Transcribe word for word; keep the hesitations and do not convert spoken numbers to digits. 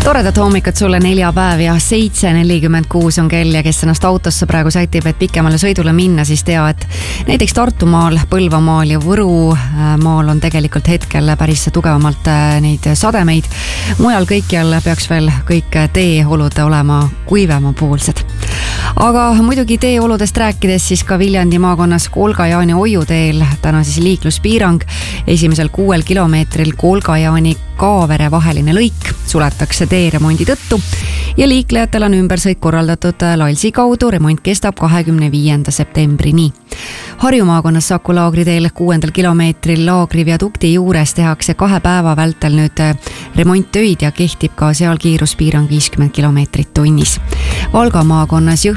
toredat hommikut sulle, neljapäev ja seitse nelikümmend kuus on kell ja kes ennast autosse praegu sätib, et pikemale sõidule minna, siis tea, et näiteks Tartumaal, Põlvamaal ja Võrumaal on tegelikult hetkel päris tugevamalt neid sademeid. Mujal kõikjal peaks veel kõik teeolud olema kuivemapoolsed. Aga muidugi teeoludest rääkides siis ka Viljandi maakonnas Kolga-Jaani Oiu teel täna siis liikluspiirang. Esimesel kuuel kilomeetril Kolga-Jaani Kaavere vaheline lõik suletakse teeremondi tõttu ja liiklejatel on ümbersõit korraldatud Lalsi kaudu. Remont kestab kahekümne viienda septembrini. Harju maakonnas Saku Laagri teel kuuendal kilomeetril Laagri viadukti juures tehakse kahe päeva vältel nüüd remonttöid ja kehtib ka seal kiiruspiirang viiskümmend kilomeetrit tunnis. Valga maakonnas